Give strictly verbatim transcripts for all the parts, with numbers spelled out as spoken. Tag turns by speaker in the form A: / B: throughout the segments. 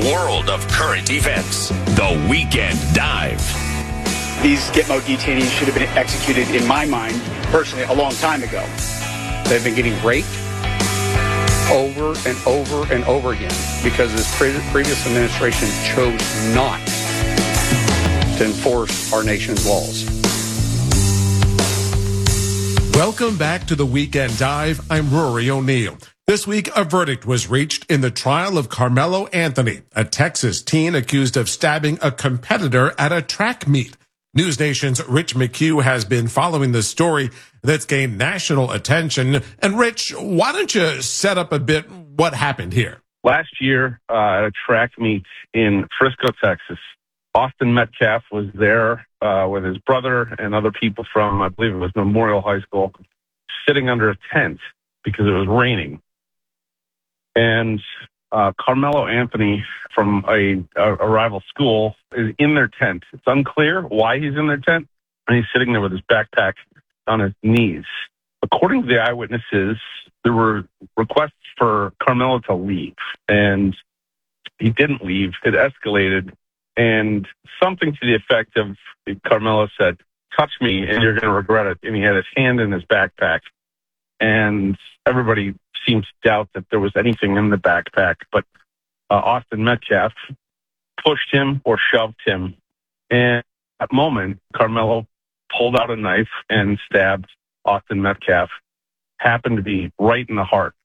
A: world of current events. The Weekend Dive.
B: These Gitmo detainees should have been executed, in my mind, personally, a long time ago. They've been getting raped over and over and over again because this pre- previous administration chose not to enforce our nation's laws.
C: Welcome back to the Weekend Dive. I'm Rory O'Neill. This week, a verdict was reached in the trial of Carmelo Anthony, a Texas teen accused of stabbing a competitor at a track meet. News Nation's Rich McHugh has been following the story that's gained national attention. And Rich, why don't you set up a bit what happened here?
D: Last year, uh, at a track meet in Frisco, Texas, Austin Metcalf was there uh, with his brother and other people from, I believe it was Memorial High School, sitting under a tent because it was raining. And uh, Carmelo Anthony from a, a, a rival school is in their tent. It's unclear why he's in their tent, and he's sitting there with his backpack on his knees. According to the eyewitnesses, there were requests for Carmelo to leave, and he didn't leave. It escalated, and something to the effect of Carmelo said, "Touch me and you're going to regret it." And he had his hand in his backpack, and everybody seems to doubt that there was anything in the backpack, but uh, Austin Metcalf pushed him or shoved him, and at that moment, Carmelo pulled out a knife and stabbed Austin Metcalf. Happened to be right in the heart.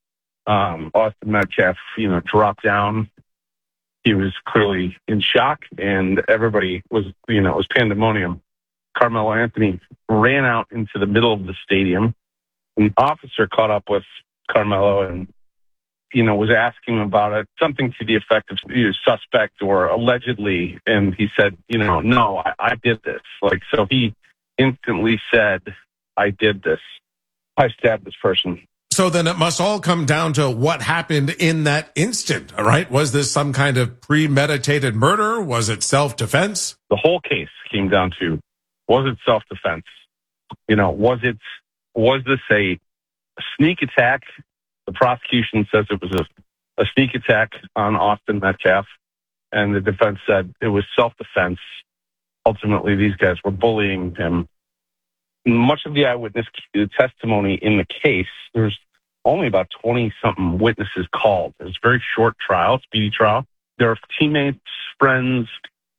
D: Um, Austin Metcalf, you know, dropped down. He was clearly in shock, and everybody was, you know, it was pandemonium. Carmelo Anthony ran out into the middle of the stadium. An officer caught up with Carmelo and, you know, was asking him about it, something to the effect of, you know, suspect or allegedly. And he said, you know, no, I, I did this. Like, so he instantly said, I did this. I stabbed this person.
C: So then it must all come down to what happened in that instant, all right? Was this some kind of premeditated murder? Was it self-defense?
D: The whole case came down to, was it self-defense? You know, was it, was this a A sneak attack? The prosecution says it was a, a sneak attack on Austin Metcalf, and the defense said it was self-defense. Ultimately, these guys were bullying him. Much of the eyewitness testimony in the case, there's only about twenty-something witnesses called. It was a very short trial, speedy trial. There are teammates, friends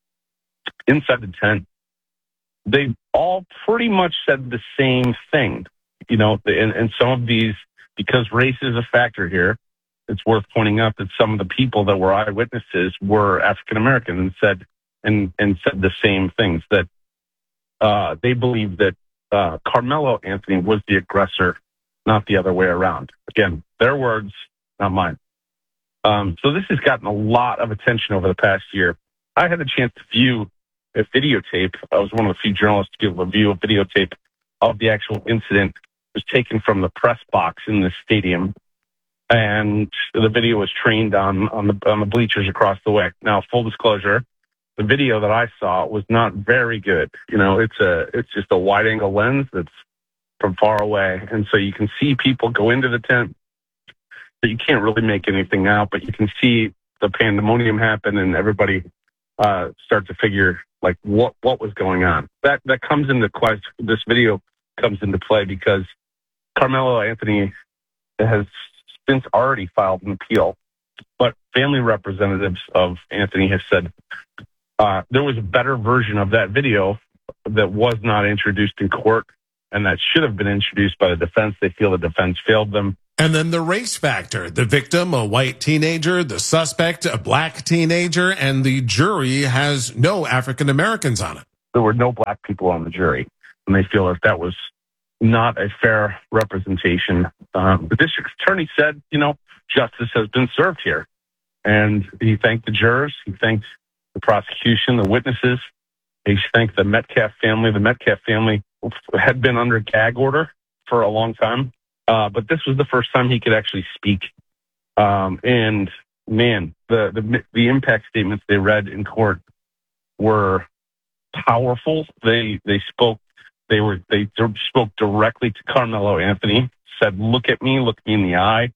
D: inside the tent. They all pretty much said the same thing. You know, and, and some of these, because race is a factor here, it's worth pointing out that some of the people that were eyewitnesses were African American and said and, and said the same things, that uh, they believe that uh, Carmelo Anthony was the aggressor, not the other way around. Again, their words, not mine. Um, so this has gotten a lot of attention over the past year. I had a chance to view a videotape. I was one of the few journalists to give a view of videotape of the actual incident. Was taken from the press box in the stadium, and the video was trained on on the on the bleachers across the way. Now, full disclosure, the video that I saw was not very good. You know, it's a it's just a wide angle lens that's from far away, and so you can see people go into the tent, but you can't really make anything out. But you can see the pandemonium happen, and everybody uh, start to figure like what what was going on. That that comes into question. This video comes into play because Carmelo Anthony has since already filed an appeal, but family representatives of Anthony have said uh, there was a better version of that video that was not introduced in court, and that should have been introduced by the defense. They feel the defense failed them.
C: And then the race factor, the victim, a white teenager, the suspect, a black teenager, and the jury has no African Americans on it.
D: There were no black people on the jury, and they feel that that was not a fair representation. Um, the district attorney said, you know, justice has been served here. And he thanked the jurors. He thanked the prosecution, the witnesses. He thanked the Metcalf family. The Metcalf family had been under gag order for a long time. Uh, but this was the first time he could actually speak. Um, and man, the, the, the impact statements they read in court were powerful. They, they spoke They were they spoke directly to Carmelo Anthony, said, look at me, look me in the eye.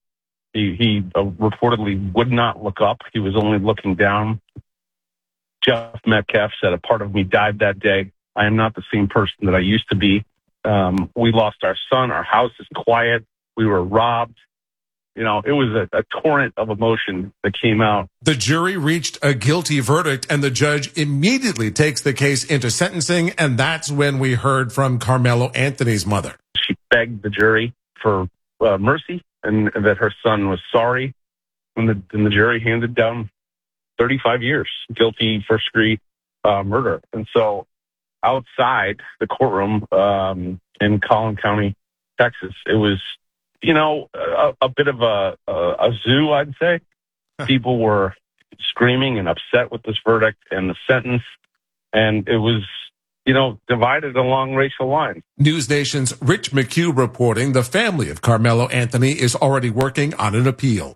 D: He, he uh, reportedly would not look up. He was only looking down. Jeff Metcalf said, "A part of me died that day. I am not the same person that I used to be. Um, we lost our son. Our house is quiet. We were robbed." You know, it was a, a torrent of emotion that came out.
C: The jury reached a guilty verdict, and the judge immediately takes the case into sentencing, and that's when we heard from Carmelo Anthony's mother.
D: She begged the jury for uh, mercy and that her son was sorry, and the, and the jury handed down thirty-five years, guilty first-degree uh, murder. And so outside the courtroom um, in Collin County, Texas, it was, you know, a, a bit of a, a, a zoo, I'd say. People were screaming and upset with this verdict and the sentence, and it was, you know, divided along racial lines.
C: News Nation's Rich McHugh reporting the family of Carmelo Anthony is already working on an appeal.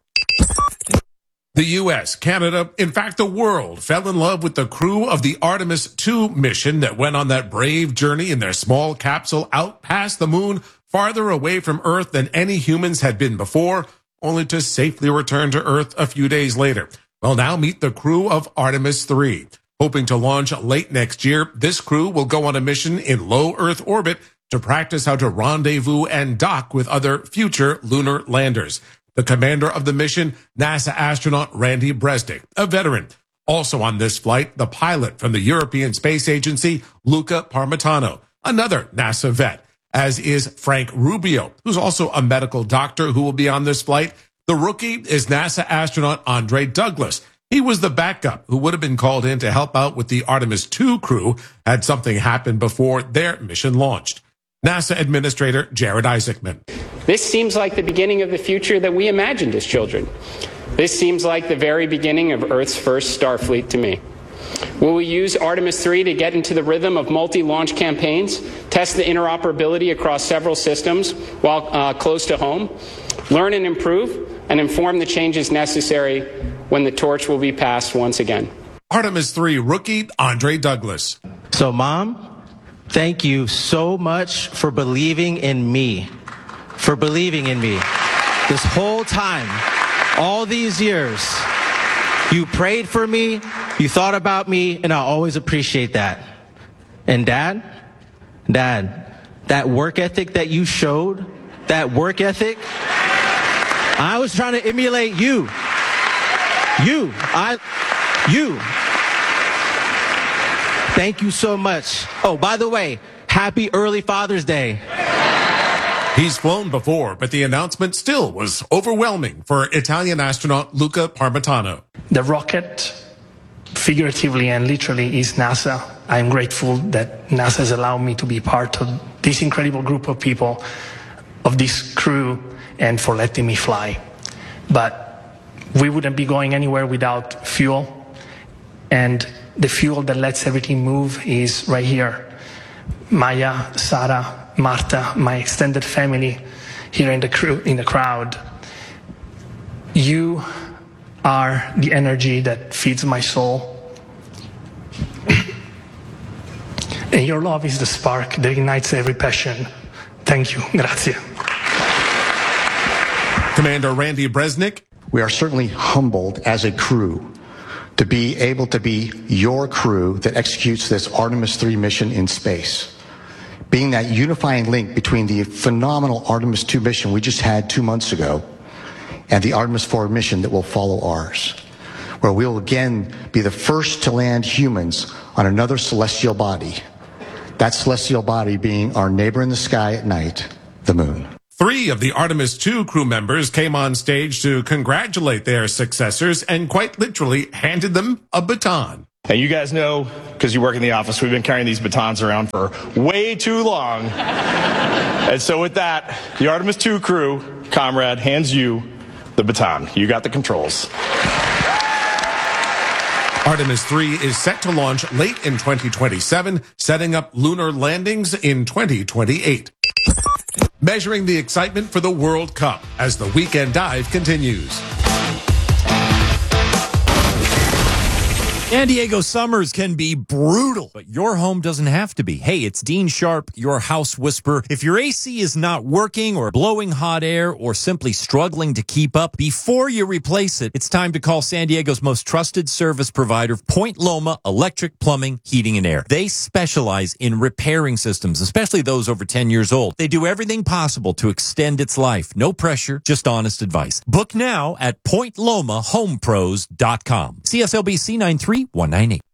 C: The U S, Canada, in fact, the world fell in love with the crew of the Artemis two mission that went on that brave journey in their small capsule out past the moon, farther away from Earth than any humans had been before, only to safely return to Earth a few days later. Well, now meet the crew of Artemis three. Hoping to launch late next year, this crew will go on a mission in low Earth orbit to practice how to rendezvous and dock with other future lunar landers. The commander of the mission, NASA astronaut Randy Bresnik, a veteran. Also on this flight, the pilot from the European Space Agency, Luca Parmitano, another NASA vet, as is Frank Rubio, who's also a medical doctor who will be on this flight. The rookie is NASA astronaut Andre Douglas. He was the backup who would have been called in to help out with the Artemis two crew had something happened before their mission launched. NASA Administrator Jared Isaacman.
E: This seems like the beginning of the future that we imagined as children. This seems like the very beginning of Earth's first Starfleet to me. Will we use Artemis three to get into the rhythm of multi-launch campaigns, test the interoperability across several systems while uh, close to home, learn and improve, and inform the changes necessary when the torch will be passed once again?
C: Artemis three rookie Andre Douglas.
F: So, Mom, thank you so much for believing in me, for believing in me. This whole time, all these years, you prayed for me, you thought about me, and I always appreciate that. And Dad, Dad, that work ethic that you showed, that work ethic, I was trying to emulate you. You, I, you. Thank you so much. Oh, by the way, happy early Father's Day.
C: He's flown before, but the announcement still was overwhelming for Italian astronaut Luca Parmitano.
G: The rocket, figuratively and literally, is NASA. I'm grateful that NASA has allowed me to be part of this incredible group of people, of this crew, and for letting me fly. But we wouldn't be going anywhere without fuel, and the fuel that lets everything move is right here. Maya, Sarah, Marta, my extended family here in the crew, in the crowd. You are the energy that feeds my soul. And your love is the spark that ignites every passion. Thank you. Grazie.
C: Commander Randy Bresnik.
H: We are certainly humbled as a crew to be able to be your crew that executes this Artemis three mission in space. Being that unifying link between the phenomenal Artemis two mission we just had two months ago and the Artemis four mission that will follow ours, where we will again be the first to land humans on another celestial body. That celestial body being our neighbor in the sky at night, the moon.
C: Three of the Artemis two crew members came on stage to congratulate their successors and quite literally handed them a baton.
I: And you guys know, because you work in the office, we've been carrying these batons around for way too long. And so with that, the Artemis two crew, comrade, hands you the baton. You got the controls.
C: Artemis three is set to launch late in twenty twenty-seven, setting up lunar landings in twenty twenty-eight. Measuring the excitement for the World Cup as the Weekend Dive continues.
J: San Diego summers can be brutal, but your home doesn't have to be. Hey, it's Dean Sharp, your house whisperer. If your A C is not working or blowing hot air or simply struggling to keep up, before you replace it, it's time to call San Diego's most trusted service provider, Point Loma Electric, Plumbing, Heating, and Air. They specialize in repairing systems, especially those over ten years old. They do everything possible to extend its life. No pressure, just honest advice. Book now at point loma home pros dot com. C S L B C nine three one nine eight.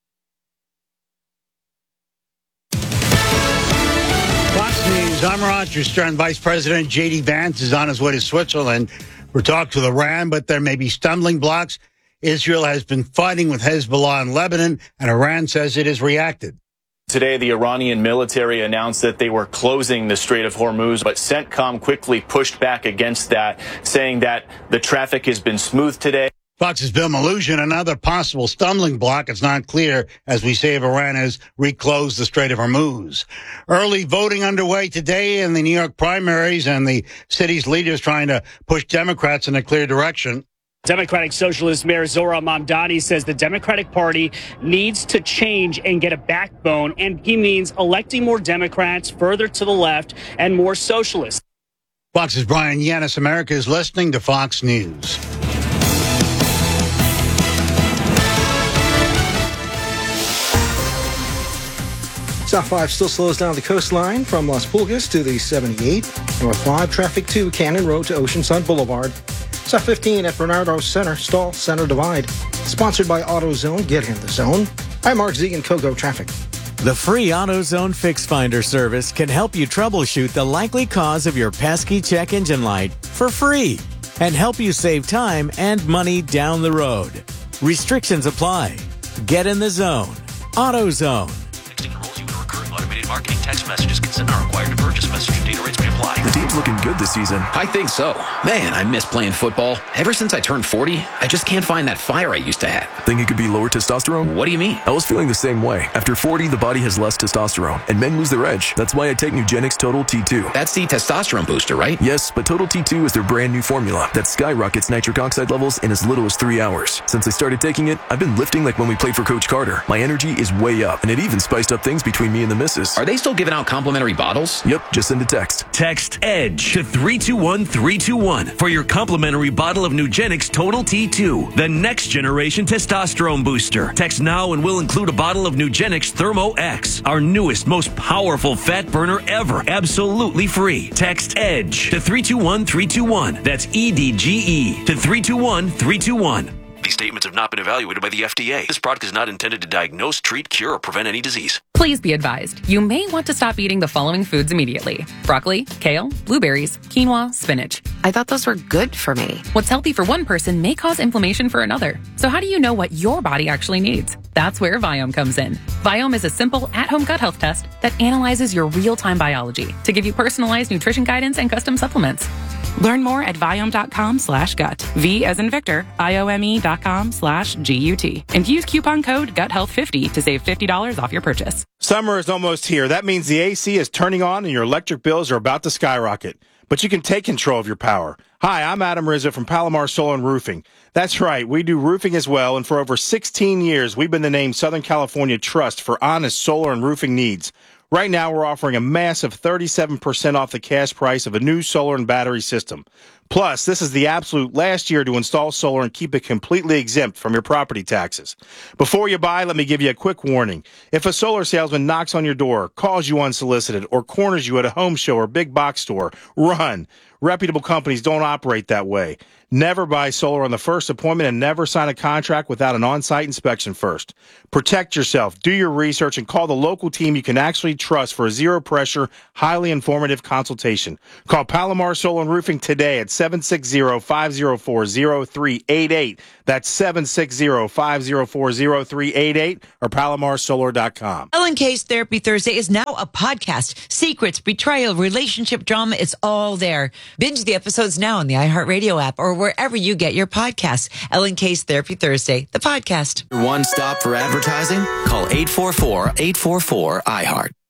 K: Fox News, I'm Roger Stern. Vice President J D Vance is on his way to Switzerland for talks with Iran, but there may be stumbling blocks. Israel has been fighting with Hezbollah in Lebanon, and Iran says it has reacted.
L: Today, the Iranian military announced that they were closing the Strait of Hormuz, but CENTCOM quickly pushed back against that, saying that the traffic has been smooth today.
K: Fox's Bill Malugin, another possible stumbling block. It's not clear, as we say, if Iran has reclosed the Strait of Hormuz. Early voting underway today in the New York primaries, and the city's leaders trying to push Democrats in a clear direction.
M: Democratic Socialist Mayor Zohran Mamdani says the Democratic Party needs to change and get a backbone, and he means electing more Democrats further to the left and more socialists.
K: Fox's Brian Yanis. America is listening to Fox News.
N: South five still slows down the coastline from Las Pulgas to the seventy-eight. North five, traffic to Cannon Road to Oceanside Boulevard. South fifteen at Bernardo Center, stall center divide. Sponsored by AutoZone. Get in the zone. I'm Mark Zegan, Kogo Traffic.
O: The free AutoZone Fix Finder service can help you troubleshoot the likely cause of your pesky check engine light for free and help you save time and money down the road. Restrictions apply. Get in the zone. AutoZone.
P: Automated marketing text messages consent are required to purchase. Message and data rates may apply.
Q: The team's looking good this season.
R: I think so. Man, I miss playing football. Ever since I turned forty, I just can't find that fire I used to have.
Q: Think it could be lower testosterone?
R: What do you mean?
Q: I was feeling the same way. After forty, the body has less testosterone, and men lose their edge. That's why I take Nugenix Total T two.
R: That's the testosterone booster, right?
Q: Yes, but Total T two is their brand new formula that skyrockets nitric oxide levels in as little as three hours. Since I started taking it, I've been lifting like when we played for Coach Carter. My energy is way up, and it even spiced up things between me and the missus.
R: Are they still giving out complimentary bottles?
Q: Yep, just send a text.
A: Text EDGE to three two one three two one for your complimentary bottle of Nugenix Total T two, the next generation testosterone booster. Text now and we'll include a bottle of Nugenix Thermo X, our newest, most powerful fat burner ever, absolutely free. Text EDGE to three two one three two one. That's E D G E to three two one three two one.
P: These statements have not been evaluated by the F D A. This product is not intended to diagnose, treat, cure, or prevent any disease.
S: Please be advised, you may want to stop eating the following foods immediately. Broccoli, kale, blueberries, quinoa, spinach.
T: I thought those were good for me.
S: What's healthy for one person may cause inflammation for another. So how do you know what your body actually needs? That's where Viome comes in. Viome is a simple at-home gut health test that analyzes your real-time biology to give you personalized nutrition guidance and custom supplements. Learn more at Viome.com slash gut. V as in Victor, I-O-M-E dot com slash G-U-T. And use coupon code gut health fifty to save fifty dollars off your purchase.
I: Summer is almost here. That means the A C is turning on and your electric bills are about to skyrocket. But you can take control of your power. Hi, I'm Adam Rizzo from Palomar Solar and Roofing. That's right, we do roofing as well, and for over sixteen years, we've been the named Southern California Trust for honest solar and roofing needs. Right now, we're offering a massive thirty-seven percent off the cash price of a new solar and battery system. Plus, this is the absolute last year to install solar and keep it completely exempt from your property taxes. Before you buy, let me give you a quick warning. If a solar salesman knocks on your door, calls you unsolicited, or corners you at a home show or big box store, run. Reputable companies don't operate that way. Never buy solar on the first appointment and never sign a contract without an on-site inspection first. Protect yourself, do your research, and call the local team you can actually trust for a zero-pressure, highly informative consultation. Call Palomar Solar and Roofing today at seven six zero, five zero four, zero three eight eight. That's seven six zero, five zero four, zero three eight eight or palomar solar dot com.
U: Ellen K's Therapy Thursday is now a podcast. Secrets, betrayal, relationship drama, it's all there. Binge the episodes now on the iHeartRadio app or wherever you get your podcasts. Ellen K's Therapy Thursday, the podcast.
V: One stop for advertising? Call eight four four, eight four four, I heart.